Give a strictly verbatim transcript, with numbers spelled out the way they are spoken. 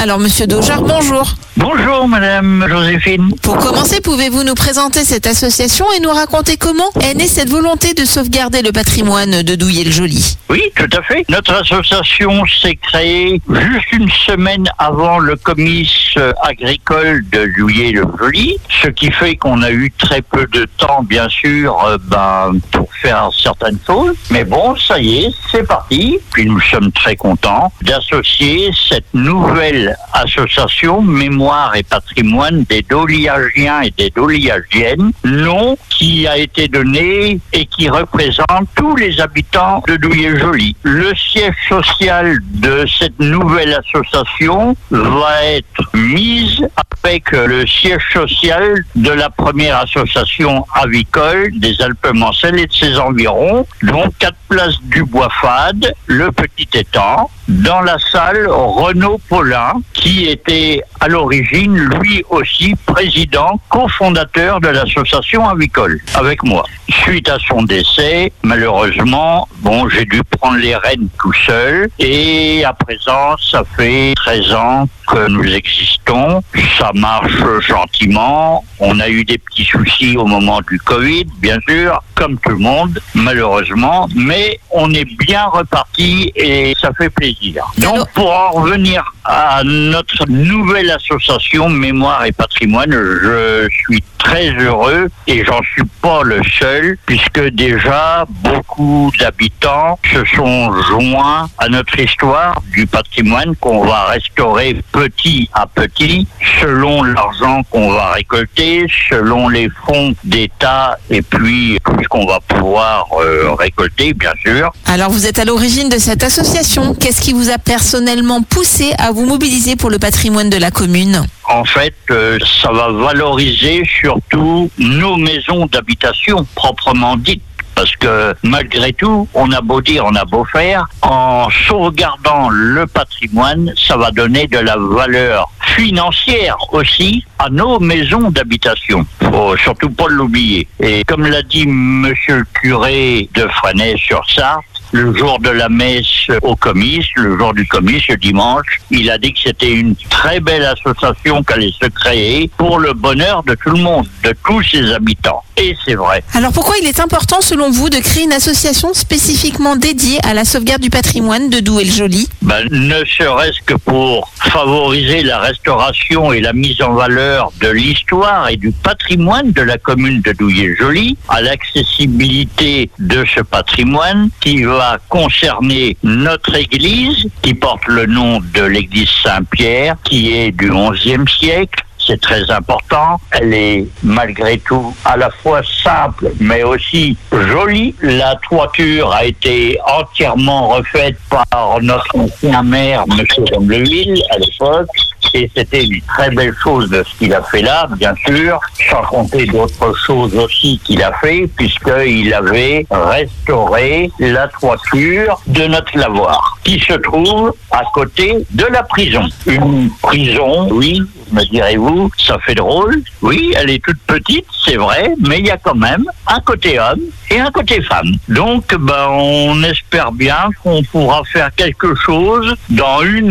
Alors Monsieur Dauger, bonjour. Bonjour Madame Joséphine. Pour commencer, pouvez-vous nous présenter cette association et nous raconter comment est née cette volonté de sauvegarder le patrimoine de Douillé-le-Joli? Oui, tout à fait. Notre association s'est créée juste une semaine avant le comice agricole de Douillé-le-Joli, ce qui fait qu'on a eu très peu de temps, bien sûr, euh, ben, pour faire certaines choses. Mais bon, ça y est, c'est parti. Puis nous sommes très contents d'associer cette nouvelle association Mémoire et patrimoine des Dauliagiens et des Dauliagiennes, nom qui a été donné et qui représente tous les habitants de Douillé-le-Joli. Le siège social de cette nouvelle association va être mis avec le siège social de la première association avicole des Alpes-Mancelles et de ses environs, donc quatre places du Bois-Fade, le Petit Étang, dans la salle Renaud Paulin, qui était à l'origine, lui aussi, président, cofondateur de l'association avicole, avec moi. Suite à son décès, malheureusement, bon, j'ai dû prendre les rênes tout seul, et à présent, ça fait treize ans que nous existons. Ça marche gentiment. On a eu des petits soucis au moment du Covid, bien sûr, comme tout le monde, malheureusement, mais on est bien reparti et ça fait plaisir. Donc, pour en revenir à notre nouvelle association Mémoire et patrimoine, je suis très heureux et j'en suis pas le seul, puisque déjà beaucoup d'habitants se sont joints à notre histoire du patrimoine qu'on va restaurer petit à petit, selon l'argent qu'on va récolter, selon les fonds d'État et puis tout ce qu'on va pouvoir euh, récolter, bien sûr. Alors vous êtes à l'origine de cette association. Qu'est-ce qui vous a personnellement poussé à vous mobiliser pour le patrimoine de la commune ? En fait, euh, ça va valoriser surtout nos maisons d'habitation proprement dites. Parce que malgré tout, on a beau dire, on a beau faire, en sauvegardant le patrimoine, ça va donner de la valeur financière aussi à nos maisons d'habitation. Faut surtout pas l'oublier. Et comme l'a dit monsieur le curé de Fresnay-sur-Sarthe, le jour de la messe au comice, le jour du comice, le dimanche, il a dit que c'était une très belle association qui allait se créer pour le bonheur de tout le monde, de tous ses habitants. Et c'est vrai. Alors pourquoi il est important, selon vous, de créer une association spécifiquement dédiée à la sauvegarde du patrimoine de Douillé-le-Joli ? Ben, ne serait-ce que pour favoriser la restauration et la mise en valeur de l'histoire et du patrimoine de la commune de Douillé-le-Joli, à l'accessibilité de ce patrimoine qui va concerner notre église, qui porte le nom de l'église Saint-Pierre, qui est du onzième siècle. C'est très important. Elle est malgré tout à la fois simple, mais aussi jolie. La toiture a été entièrement refaite par notre ancien maire, M. Rombleville, à l'époque. Et c'était une très belle chose de ce qu'il a fait là, bien sûr, sans compter d'autres choses aussi qu'il a fait, puisqu'il avait restauré la toiture de notre lavoir, qui se trouve à côté de la prison. Une prison, oui, me direz-vous, ça fait drôle. Oui, elle est toute petite, c'est vrai, mais il y a quand même un côté homme et un côté femme. Donc, ben, on espère bien qu'on pourra faire quelque chose dans une